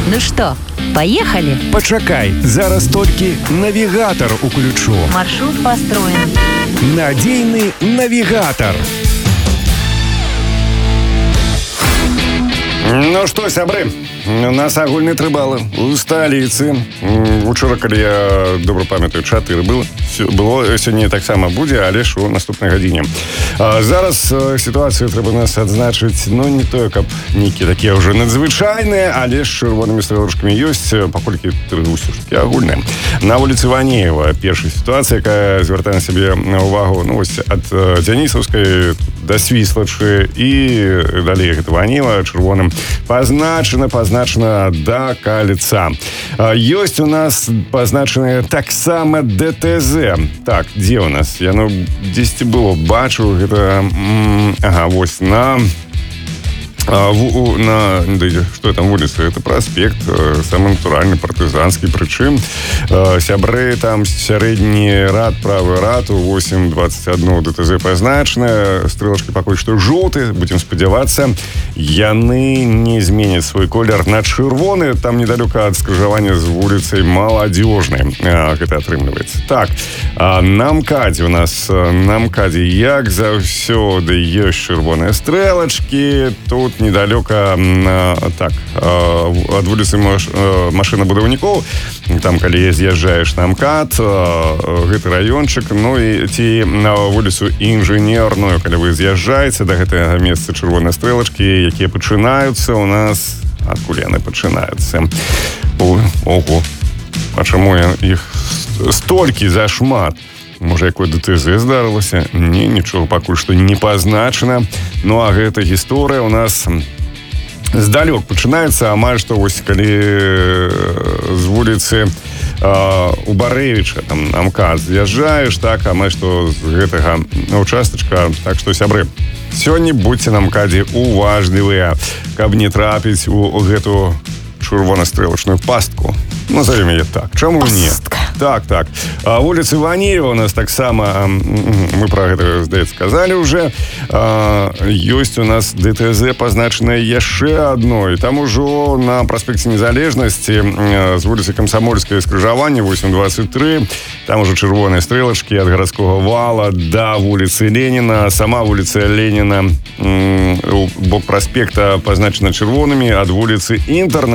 Ну что, поехали? Пачакай, зараз толькі навігатор уключу. Маршрут построен. Надзейны навігатор. Ну што, сябры, у нас агульны трыбалы у сталіцы. Учора, калі я добра памятаю, 4 было. Сёння таксама будзе, але ж у наступнай гадзіне. Зараз сітуацыю трэба нас адзначыць, ну, не тое, каб нейкія такія ўжо надзвычайныя, але ж чырвонымі стрэлачкамі ёсць, паколькі ўсё ж такі агульныя. На вуліцы Ванеева першая сітуацыя, якая звяртае на сябе увагу, ну, вось ад Дзянісаўскай да Свіслачы і далей гэта Ванеева чырвоным пазначана да кальца. Ёсць у нас пазначаныя таксама ДТЗ. Так, дзе у нас? Яно дзесьці было, бачу, гэта... Ага, вось на... Что там улица? Это проспект, самый натуральный, партизанский. Причем сябры там сярэдні рад, правый рад, 8.21 ДТЗ позначена, стрелочки пакуль што жоўты, будем спадзявацца, яны не зменяць свой колер на чырвоны, там недалёка ад скрыжавання з вуліцай Маладзёжнай, гэта атрымліваецца. Так, на МКАДе у нас, на МКАДе, як заўсёды, ёсць чырвоныя стрэлачкі, тут недалёка так ад вуліцы машынабудаўнікоў, там калі з'язджаеш на МКАД, гэты раёнчык, ну і ці на вуліцу Інжынерную, калі вы з'язджаеце да гэтага месца, чырвоныя стрэлачкі, якія пачынаюцца у нас, адкуль яны пачынаюцца. Ого, а чаму іх столькі зашмат? Можа, якое ДТЗ здарылася? Не, нічога пакуль што не пазначана. Ну, а гэта гісторыя у нас здалёк пачынаецца, амаль што вось калі з вуліцы у Барэвіча, там, на МКАД з'язджаеш, так, амаль што з гэтага участачка. Так што, сябры, сёння будьце на МКАДе уважлівыя, каб не трапіць у гэту чырвона-стрэлачную пастку. Назовем яе так. Чаму не? Так. Вуліцы Ванеева у нас таксама, мы пра гэта, здаецца, казалі ўжо, ёсць у нас ДТЗ пазначанае яшчэ адной. Там ужо на праспекце Незалежнасці з вуліцы Камсамольскай скрыжаванне 8.23, там ужо чырвоныя стрэлачкі ад гарадскога вала да вуліцы Леніна. Сама вуліца Леніна, бок праспекта пазначана чырвонымі, ад вуліцы Інтэрнэт